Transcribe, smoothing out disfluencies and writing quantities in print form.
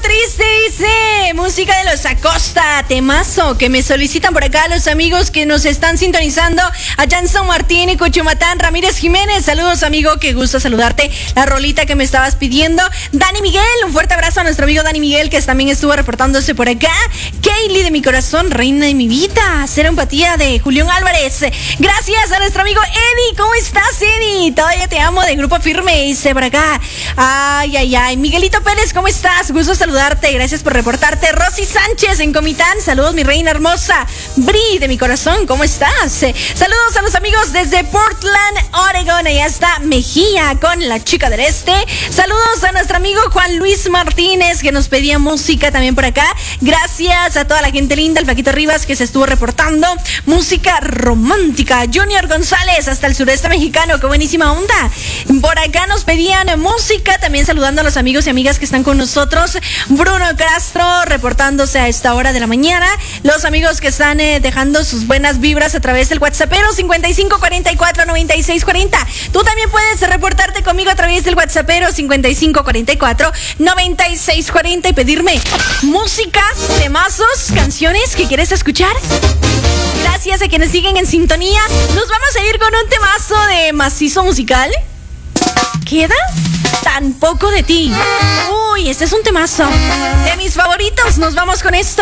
triste, dice música de los Acosta, temazo que me solicitan por acá los amigos que nos están sintonizando allá en San Martín y Cochumatán. Ramírez Jiménez, saludos amigo, qué gusto saludarte. La rolita que me estabas pidiendo. Dani Miguel, un fuerte abrazo a nuestro amigo Dani Miguel que también estuvo reportándose por acá. Kaylee de mi corazón, reina de mi vida. Cero empatía de Julián Álvarez. Gracias a nuestro amigo Eddie, ¿cómo estás Eddie? Todavía te amo de Grupo Firme, dice por acá. Ay. Miguelito Pérez, ¿cómo estás? Gusto saludarte, gracias por reportarte. Rosy Sánchez en Comitán, saludos mi reina hermosa. Bri de mi corazón, ¿cómo estás? Saludos a los amigos desde Portland, Oregon. Allá está Mejía con la chica del este. Saludos a nuestro amigo Juan Luis Martínez que nos pedía música también por acá. Gracias a toda la gente linda, al Paquito Rivas que se estuvo reportando. Música romántica. Junior González hasta el sureste mexicano, qué buenísima onda. Por acá nos pedían música, también saludando a los amigos y amigas que están con nosotros. Bruno Castro reportándose a esta hora de la mañana. Los amigos que están dejando sus buenas vibras a través del WhatsAppero 55449640. Tú también puedes reportarte conmigo a través del WhatsAppero 55449640 y pedirme música, temazos, canciones que quieres escuchar. Gracias a quienes siguen en sintonía. Nos vamos a ir con un temazo de macizo musical. ¿Queda? Tan poco de ti. Uy, este es un temazo de mis favoritos. Nos vamos con esto.